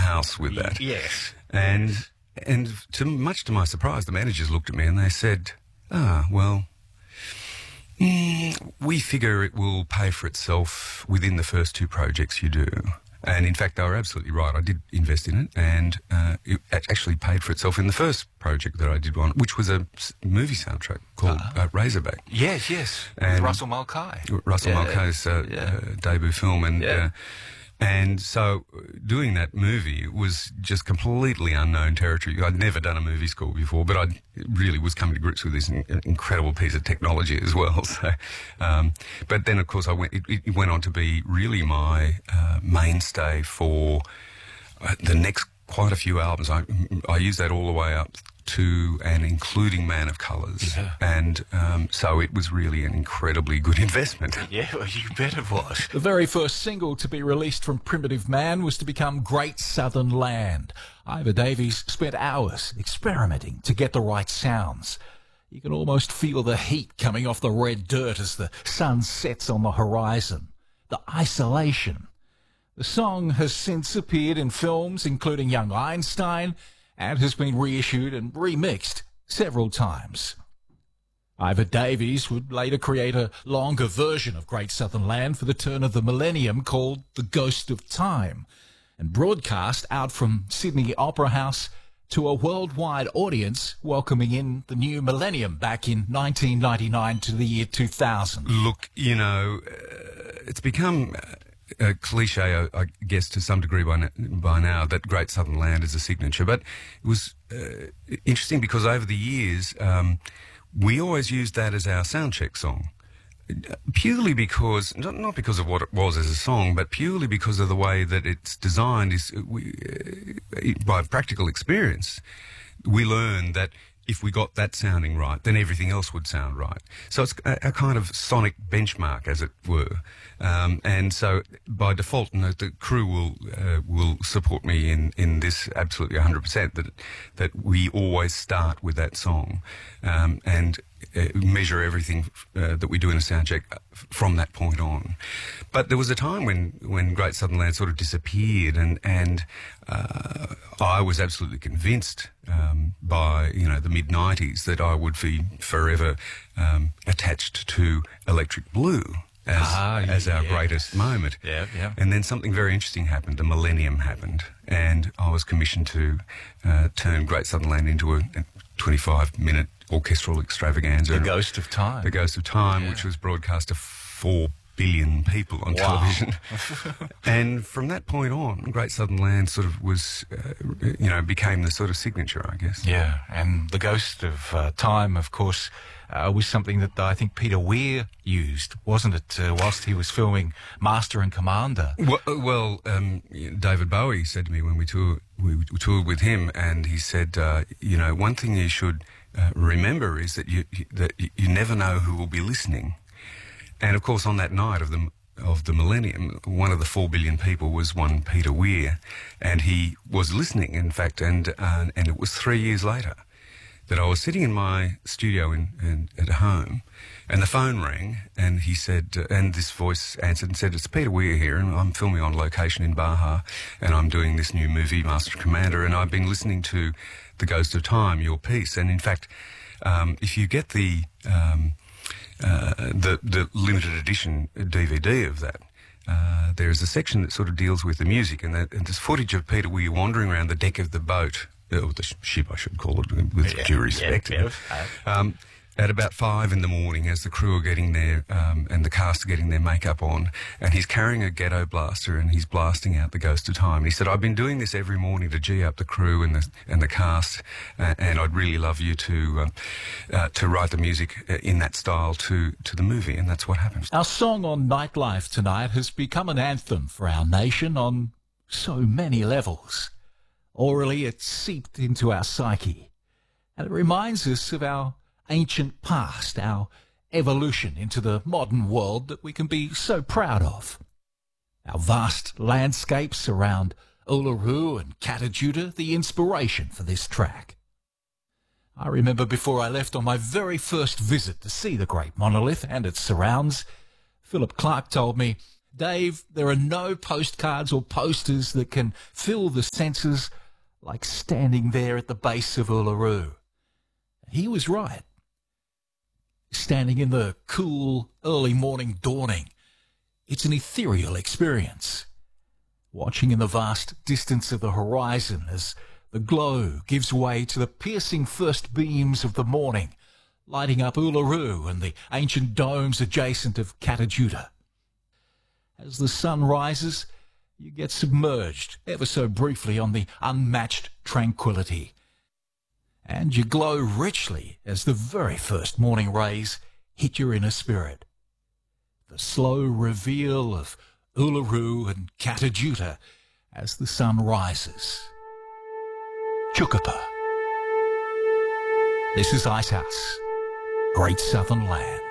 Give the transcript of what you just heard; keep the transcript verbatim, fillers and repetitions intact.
house with that. Yes. And and to much to my surprise, the managers looked at me and they said, ah, well, mm, we figure it will pay for itself within the first two projects you do. And in fact, they were absolutely right. I did invest in it, and uh, it actually paid for itself in the first project that I did on, which was a movie soundtrack called uh, uh, Razorback. Yes, yes. And With Russell Mulcahy. Russell yeah. Mulcahy's uh, yeah. uh, debut film, and Yeah. uh, and so doing that movie was just completely unknown territory. I'd never done a movie score before, but I really was coming to grips with this in, incredible piece of technology as well. So, um, but then of course I went. It, it went on to be really my uh, mainstay for uh, the next quite a few albums. I I used that all the way up to and including Man of Colours. Yeah. And um, so it was really an incredibly good investment. Yeah, well, you bet it was. The very first single to be released from Primitive Man was to become Great Southern Land. Ivor Davies spent hours experimenting to get the right sounds. You can almost feel the heat coming off the red dirt as the sun sets on the horizon. The isolation. The song has since appeared in films including Young Einstein, and has been reissued and remixed several times. Ivor Davies would later create a longer version of Great Southern Land for the turn of the millennium called The Ghost of Time, and broadcast out from Sydney Opera House to a worldwide audience welcoming in the new millennium back in nineteen ninety-nine to the year two thousand. Look, you know, uh, it's become a cliche, I, I guess, to some degree by, by now, that Great Southern Land is a signature. But it was uh, interesting because over the years, um, we always used that as our soundcheck song. Purely because, not, not because of what it was as a song, but purely because of the way that it's designed. Is we, uh, by practical experience, we learned that if we got that sounding right, then everything else would sound right. So it's a, a kind of sonic benchmark, as it were. Um, and so by default, and the crew will uh, will support me in, in this absolutely one hundred percent, that that we always start with that song um, and uh, measure everything uh, that we do in a sound check from that point on. But there was a time when, when Great Southern Land sort of disappeared, and, and uh, I was absolutely convinced um, by, you know, the mid nineties that I would be forever um, attached to Electric Blue as, ah, as our yeah. greatest moment. Yeah, yeah. And then something very interesting happened. The millennium happened, and I was commissioned to uh, turn Great Southern Land into a twenty-five minute orchestral extravaganza. The Ghost of Time. The Ghost of Time, Yeah. which was broadcast to four billion people on Wow. television. And from that point on, Great Southern Land sort of was, uh, you know, became the sort of signature, I guess. Yeah, and The Ghost of uh, Time, of course, uh, was something that I think Peter Weir used, wasn't it, uh, whilst he was filming Master and Commander? Well, uh, well um, David Bowie said to me when we toured, we toured with him, and he said, uh, you know, one thing you should uh, remember is that you, that you never know who will be listening. And of course, on that night of the of the millennium, one of the four billion people was one Peter Weir, and he was listening, in fact, and uh, and it was three years later that I was sitting in my studio in, in at home, and the phone rang, and he said, uh, and this voice answered and said, "It's Peter Weir here, and I'm filming on location in Baja, and I'm doing this new movie, Master and Commander, and I've been listening to The Ghost of Time, your piece, and in fact, um, if you get the um, Uh, the the limited edition D V D of that, uh, there is a section that sort of deals with the music, and, that, and there's footage of Peter Weir wandering around the deck of the boat, or the ship, I should call it, with Yeah, due respect. yeah, yeah. Um, at about five in the morning, as the crew are getting their um, and the cast are getting their makeup on, and he's carrying a ghetto blaster and he's blasting out The Ghost of Time. And he said, "I've been doing this every morning to gee up the crew and the and the cast, uh, and I'd really love you to uh, uh, to write the music in that style to to the movie." And that's what happened. Our song on Nightlife tonight has become an anthem for our nation on so many levels. Orally, it's seeped into our psyche, and it reminds us of our ancient past, our evolution into the modern world that we can be so proud of. Our vast landscapes around Uluru and Catajuta, the inspiration for this track. I remember before I left on my very first visit to see the Great Monolith and its surrounds, Philip Clark told me, Dave, there are no postcards or posters that can fill the senses like standing there at the base of Uluru. He was right. Standing in the cool, early morning dawning, it's an ethereal experience. Watching in the vast distance of the horizon as the glow gives way to the piercing first beams of the morning, lighting up Uluru and the ancient domes adjacent of Katajuta. As the sun rises, you get submerged ever so briefly on the unmatched tranquility. And you glow richly as the very first morning rays hit your inner spirit. The slow reveal of Uluru and Katajuta as the sun rises. Chukapa. This is Icehouse, Great Southern Land.